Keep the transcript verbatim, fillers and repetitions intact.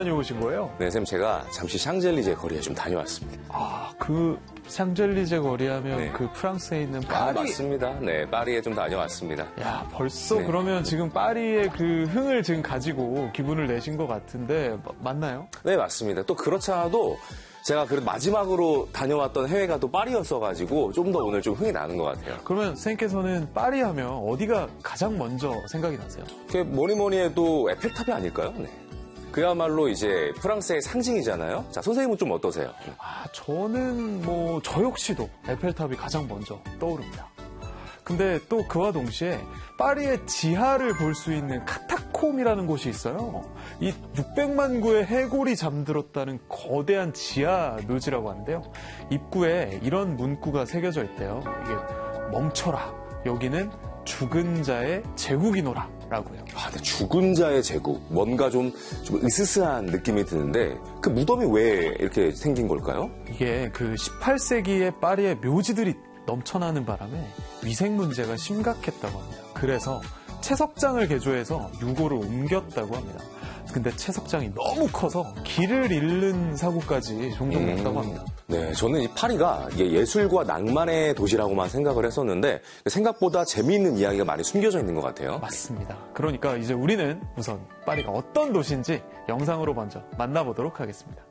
다녀오신 거예요? 네, 쌤 제가 잠시 샹젤리제 거리에 좀 다녀왔습니다. 아, 그 샹젤리제 거리하면 네. 그 프랑스에 있는 아, 파리. 맞습니다. 네, 파리에 좀 다녀왔습니다. 야, 벌써 네. 그러면 지금 파리의 그 흥을 지금 가지고 기분을 내신 것 같은데 마- 맞나요? 네, 맞습니다. 또 그렇지 않아도 제가 그 마지막으로 다녀왔던 해외가 또 파리였어가지고 좀 더 오늘 좀 흥이 나는 것 같아요. 그러면 선생님께서는 파리 하면 어디가 가장 먼저 생각이 나세요? 그게 뭐니 뭐니 해도 에펠탑이 아닐까요? 네. 그야말로 이제 프랑스의 상징이잖아요. 자, 선생님은 좀 어떠세요? 아, 저는 뭐 저 역시도 에펠탑이 가장 먼저 떠오릅니다. 근데 또 그와 동시에 파리의 지하를 볼 수 있는 카타콤이라는 곳이 있어요. 이 육백만 구의 해골이 잠들었다는 거대한 지하 묘지라고 하는데요. 입구에 이런 문구가 새겨져 있대요. 이게 멈춰라. 여기는 죽은 자의 제국이노라. 라고요. 아, 네, 죽은 자의 제국. 뭔가 좀, 좀 으스스한 느낌이 드는데 그 무덤이 왜 이렇게 생긴 걸까요? 이게 그 십팔 세기의 파리의 묘지들이 넘쳐나는 바람에 위생 문제가 심각했다고 합니다. 그래서 채석장을 개조해서 유골을 옮겼다고 합니다. 근데 채석장이 너무 커서 길을 잃는 사고까지 종종 났다고 합니다. 네, 저는 이 파리가 이게 예술과 낭만의 도시라고만 생각을 했었는데 생각보다 재미있는 이야기가 많이 숨겨져 있는 것 같아요. 맞습니다. 그러니까 이제 우리는 우선 파리가 어떤 도시인지 영상으로 먼저 만나보도록 하겠습니다.